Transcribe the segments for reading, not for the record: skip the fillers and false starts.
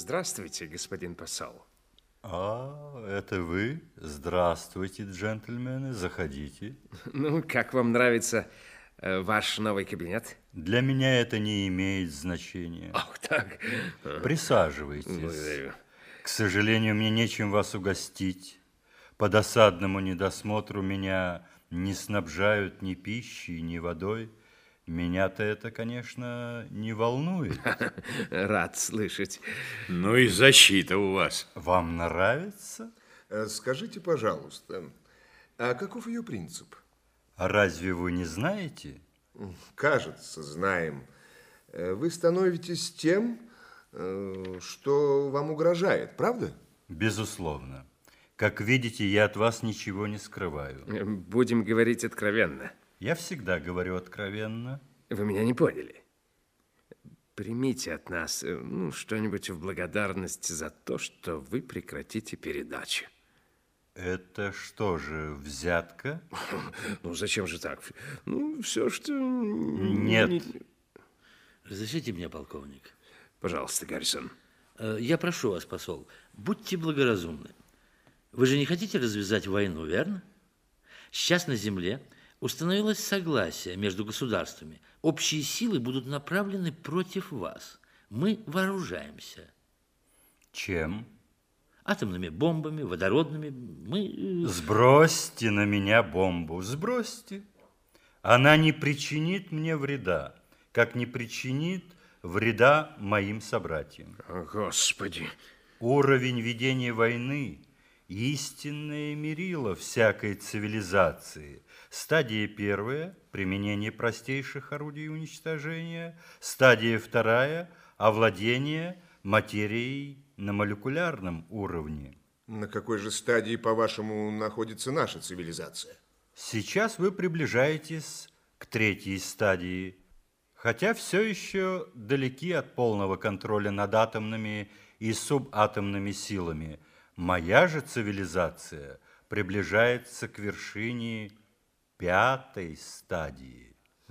Здравствуйте, господин посол. Это вы? Здравствуйте, джентльмены, заходите. Ну, как вам нравится ваш новый кабинет? Для меня это не имеет значения. Ах, так. Присаживайтесь. Благодарю. К сожалению, мне нечем вас угостить. По досадному недосмотру меня не снабжают ни пищей, ни водой. Меня-то это, конечно, не волнует. Рад слышать. Ну и защита у вас. Вам нравится? Скажите, пожалуйста, а каков ее принцип? А разве вы не знаете? Кажется, знаем. Вы становитесь тем, что вам угрожает, правда? Безусловно. Как видите, я от вас ничего не скрываю. Будем говорить откровенно. Я всегда говорю откровенно. Вы меня не поняли. Примите от нас что-нибудь в благодарность за то, что вы прекратите передачу. Это что же, взятка? Ну, зачем же так? Ну, все, что... Нет. Разрешите мне, полковник? Пожалуйста, Гаррисон. Я прошу вас, посол, будьте благоразумны. Вы же не хотите развязать войну, верно? Сейчас на земле установилось согласие между государствами. Общие силы будут направлены против вас. Мы вооружаемся. Чем? Атомными бомбами, водородными. Мы... Сбросьте на меня бомбу, сбросьте. Она не причинит мне вреда, как не причинит вреда моим собратьям. О, Господи! Уровень ведения войны – истинное мерило всякой цивилизации. Стадия первая – применение простейших орудий уничтожения. Стадия вторая – овладение материей на молекулярном уровне. На какой же стадии, по-вашему, находится наша цивилизация? Сейчас вы приближаетесь к третьей стадии, хотя все еще далеки от полного контроля над атомными и субатомными силами. Моя же цивилизация приближается к вершине пятой стадии.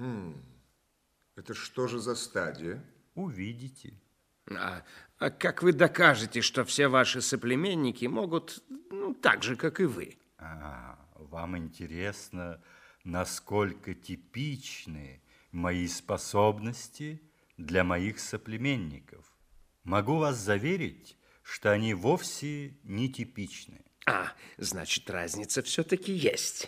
Это что же за стадия? Увидите. А как вы докажете, что все ваши соплеменники могут, так же, как и вы? Вам интересно, насколько типичны мои способности для моих соплеменников? Могу вас заверить, что они вовсе не типичны. Значит, разница все-таки есть.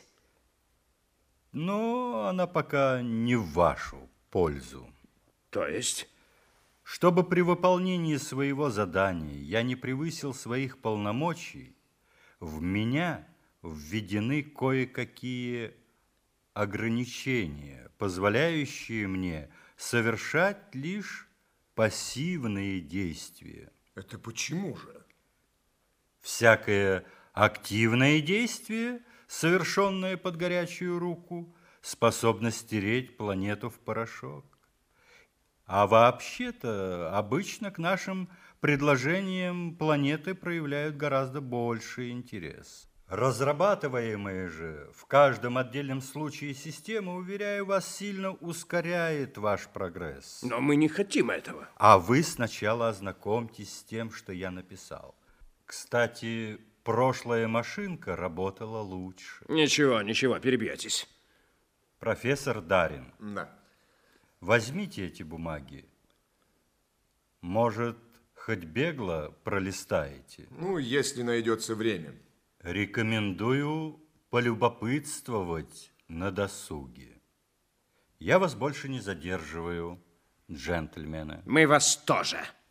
Но она пока не в вашу пользу. То есть? Чтобы при выполнении своего задания я не превысил своих полномочий, в меня введены кое-какие ограничения, позволяющие мне совершать лишь пассивные действия. Это почему же? Всякое активное действие, совершенное под горячую руку, способно стереть планету в порошок. А вообще-то обычно к нашим предложениям планеты проявляют гораздо больший интерес. Разрабатываемые же в каждом отдельном случае система, уверяю вас, сильно ускоряет ваш прогресс. Но мы не хотим этого. А вы сначала ознакомьтесь с тем, что я написал. Кстати, прошлая машинка работала лучше. Ничего, перебьетесь. Профессор Дарин. Да. Возьмите эти бумаги. Может, хоть бегло пролистаете? Ну, если найдется время. Рекомендую полюбопытствовать на досуге. Я вас больше не задерживаю, джентльмены. Мы вас тоже.